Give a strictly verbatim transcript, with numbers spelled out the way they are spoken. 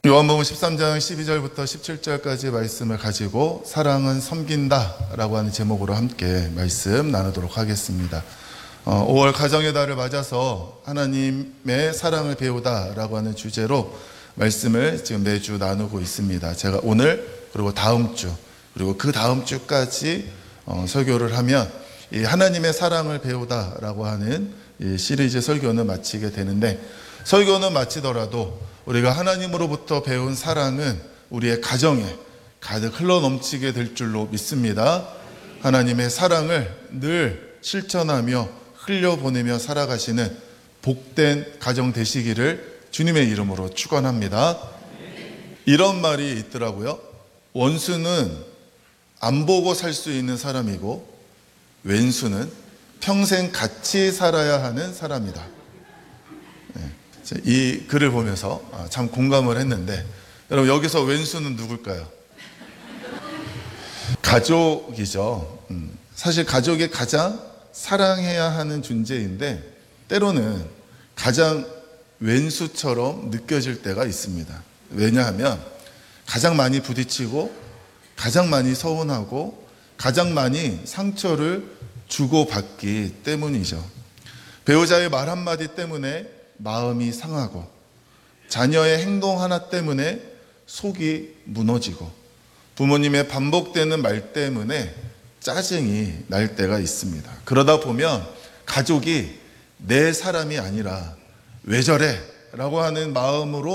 요한복음 십삼 장 십이 절부터 십칠 절까지 말씀을 가지고 사랑은 섬긴다 라고 하는 제목으로 함께 말씀 나누도록 하겠습니다. 어, 오월 가정의 달을 맞아서 하나님의 사랑을 배우다 라고 하는 주제로 말씀을 지금 매주 나누고 있습니다. 제가 오늘 그리고 다음 주 그리고 그 다음 주까지 어, 설교를 하면 이 하나님의 사랑을 배우다 라고 하는 이 시리즈 설교는 마치게 되는데, 설교는 마치더라도 우리가 하나님으로부터 배운 사랑은 우리의 가정에 가득 흘러넘치게 될 줄로 믿습니다. 하나님의 사랑을 늘 실천하며 흘려보내며 살아가시는 복된 가정 되시기를 주님의 이름으로 축원합니다. 이런 말이 있더라고요. 원수는 안 보고 살 수 있는 사람이고 왼수는 평생 같이 살아야 하는 사람이다. 이 글을 보면서 참 공감을 했는데, 여러분 여기서 왼수는 누굴까요? 가족이죠. 사실 가족이 가장 사랑해야 하는 존재인데 때로는 가장 왼수처럼 느껴질 때가 있습니다. 왜냐하면 가장 많이 부딪히고 가장 많이 서운하고 가장 많이 상처를 주고받기 때문이죠. 배우자의 말 한마디 때문에 마음이 상하고 자녀의 행동 하나 때문에 속이 무너지고 부모님의 반복되는 말 때문에 짜증이 날 때가 있습니다. 그러다 보면 가족이 내 사람이 아니라 왜 저래? 라고 하는 마음으로